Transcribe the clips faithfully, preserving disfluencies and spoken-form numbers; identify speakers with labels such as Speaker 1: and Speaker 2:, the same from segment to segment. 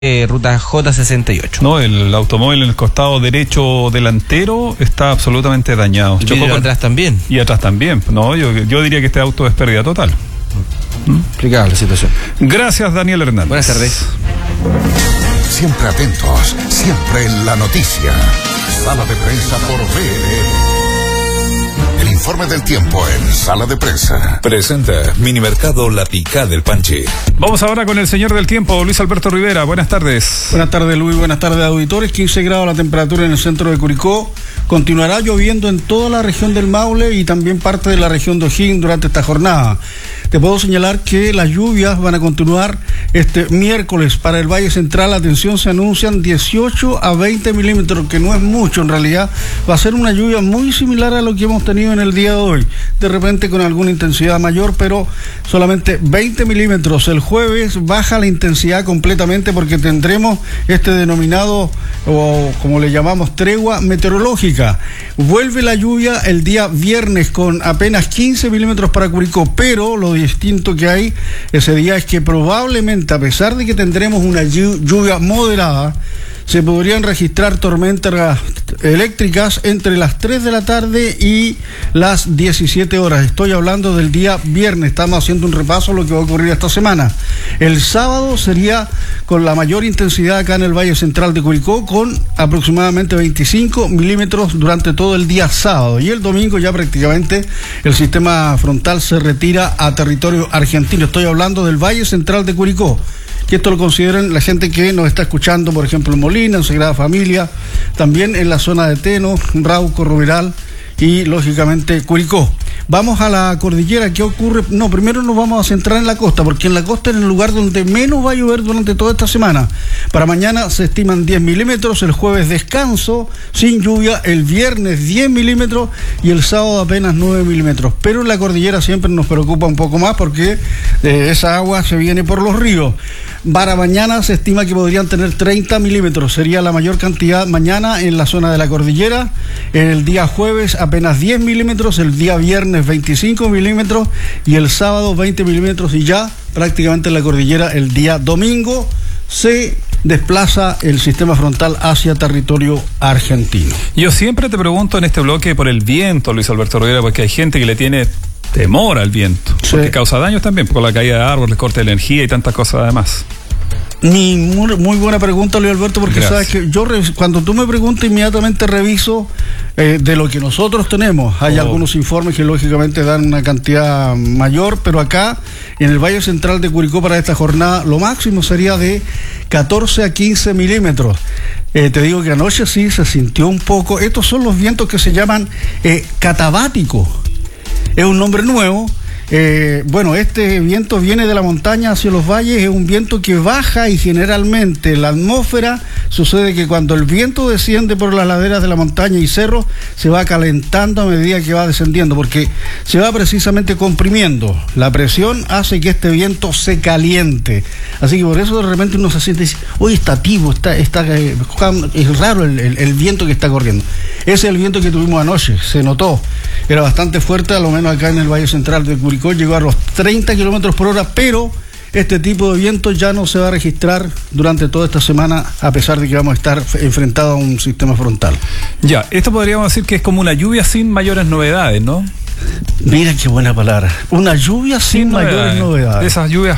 Speaker 1: Eh, ruta J sesenta y ocho.
Speaker 2: No, el automóvil en el costado derecho delantero está absolutamente dañado.
Speaker 1: Y con... atrás también.
Speaker 2: Y atrás también. No, yo, yo diría que este auto es pérdida total.
Speaker 1: ¿Mm? Explicada la situación.
Speaker 2: Gracias, Daniel Hernández.
Speaker 1: Buenas tardes.
Speaker 3: Siempre atentos, siempre en la noticia. Sala de prensa por V N. El informe del tiempo en Sala de Prensa.
Speaker 4: Presenta Minimercado La Picada del Panchi.
Speaker 2: Vamos ahora con el señor del tiempo, Luis Alberto Rivera. Buenas tardes.
Speaker 5: Buenas tardes, Luis. Buenas tardes, auditores. quince grados la temperatura en el centro de Curicó. Continuará lloviendo en toda la región del Maule y también parte de la región de O'Higgins durante esta jornada. Te puedo señalar que las lluvias van a continuar este miércoles. Para el Valle Central, atención, se anuncian dieciocho a veinte milímetros, que no es mucho en realidad. Va a ser una lluvia muy similar a lo que hemos tenido en el día de hoy. De repente con alguna intensidad mayor, pero solamente veinte milímetros. El jueves baja la intensidad completamente porque tendremos este denominado, o como le llamamos, tregua meteorológica. Vuelve la lluvia el día viernes con apenas quince milímetros para Curicó, pero lo distinto que hay ese día es que probablemente, a pesar de que tendremos una lluvia moderada, se podrían registrar tormentas eléctricas entre las tres de la tarde y las diecisiete horas. Estoy hablando del día viernes. Estamos haciendo un repaso de lo que va a ocurrir esta semana. El sábado sería con la mayor intensidad acá en el Valle Central de Curicó, con aproximadamente veinticinco milímetros durante todo el día sábado. Y el domingo ya prácticamente el sistema frontal se retira a territorio argentino. Estoy hablando del Valle Central de Curicó. Que esto lo consideren la gente que nos está escuchando, por ejemplo, en Molina, en Sagrada Familia, también en la zona de Teno, Rauco, Ruberal y, lógicamente, Curicó. Vamos a la cordillera. ¿Qué ocurre? No, primero nos vamos a centrar en la costa, porque en la costa es el lugar donde menos va a llover durante toda esta semana. Para mañana se estiman diez milímetros, el jueves descanso, sin lluvia, el viernes diez milímetros y el sábado apenas nueve milímetros. Pero en la cordillera siempre nos preocupa un poco más porque eh, esa agua se viene por los ríos. Para mañana se estima que podrían tener treinta milímetros, sería la mayor cantidad mañana en la zona de la cordillera. El día jueves apenas diez milímetros, el día viernes veinticinco milímetros y el sábado veinte milímetros, y ya prácticamente en la cordillera el día domingo se desplaza el sistema frontal hacia territorio argentino.
Speaker 2: Yo siempre te pregunto en este bloque por el viento, Luis Alberto Rivera, porque hay gente que le tiene temor al viento, sí, porque causa daños también, por la caída de árboles, corte de energía y tantas cosas además.
Speaker 5: Ni muy, muy buena pregunta, Luis Alberto, porque Gracias. Sabes que yo cuando tú me preguntas inmediatamente reviso eh, de lo que nosotros tenemos. Hay oh. algunos informes que lógicamente dan una cantidad mayor, pero acá en el Valle Central de Curicó para esta jornada lo máximo sería de catorce a quince milímetros. Eh, te digo que anoche sí se sintió un poco. Estos son los vientos que se llaman eh, catabáticos. Es un nombre nuevo. Eh, bueno, este viento viene de la montaña hacia los valles, es un viento que baja y generalmente en la atmósfera sucede que cuando el viento desciende por las laderas de la montaña y cerros, se va calentando a medida que va descendiendo, porque se va precisamente comprimiendo. La presión hace que este viento se caliente. Así que por eso de repente uno se siente y dice, oye, está tibio, está, está, eh, es raro el, el, el viento que está corriendo. Ese es el viento que tuvimos anoche, se notó. Era bastante fuerte, a lo menos acá en el Valle Central de Curicó, llegó a los treinta kilómetros por hora, pero este tipo de viento ya no se va a registrar durante toda esta semana, a pesar de que vamos a estar enfrentados a un sistema frontal.
Speaker 2: Ya, esto podríamos decir que es como una lluvia sin mayores novedades, ¿no?
Speaker 5: Mira qué buena palabra. Una lluvia sin, sin mayores novedades. novedades.
Speaker 2: Esas lluvias,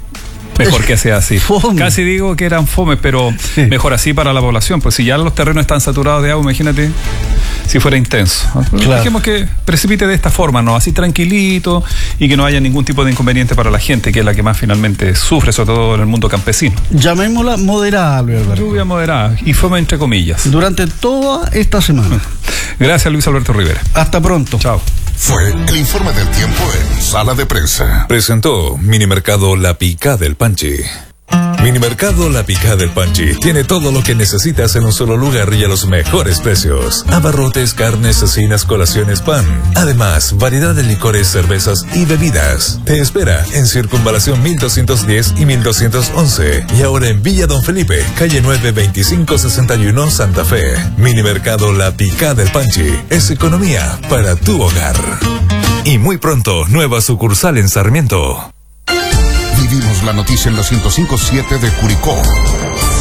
Speaker 2: mejor que sea así. Fome. Casi digo que eran fomes, pero sí, mejor así para la población, pues si ya los terrenos están saturados de agua, imagínate si fuera intenso. Claro. Dejemos que precipite de esta forma, ¿no? Así tranquilito, y que no haya ningún tipo de inconveniente para la gente, que es la que más finalmente sufre, sobre todo en el mundo campesino.
Speaker 5: Llamémosla moderada, Luis Alberto.
Speaker 2: Lluvia moderada, y fome entre comillas.
Speaker 5: Durante toda esta semana.
Speaker 2: Gracias, Luis Alberto Rivera.
Speaker 5: Hasta pronto.
Speaker 2: Chao.
Speaker 3: Fue el informe del tiempo en Sala de Prensa.
Speaker 4: Presentó Minimercado La Picada del Panchi. Minimercado La Picada del Panchi tiene todo lo que necesitas en un solo lugar y a los mejores precios. Abarrotes, carnes, cecinas, colaciones, pan. Además, variedad de licores, cervezas y bebidas. Te espera en Circunvalación mil doscientos diez y mil doscientos once. Y ahora en Villa Don Felipe, calle nueve, veinticinco sesenta y uno, Santa Fe. Minimercado La Picada del Panchi es economía para tu hogar. Y muy pronto, nueva sucursal en Sarmiento.
Speaker 3: Vivimos la noticia en la ciento cinco punto siete de Curicó.